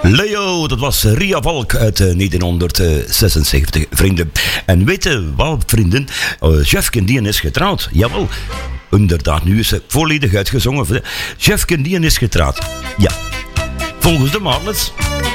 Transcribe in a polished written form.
Leo, dat was Ria Valk uit 1976, vrienden. En weten wat, vrienden? Jefke die is getrouwd. Jawel. Inderdaad, nu is ze volledig uitgezongen. Jefke die is getrouwd. Ja. Volgens de Marlets.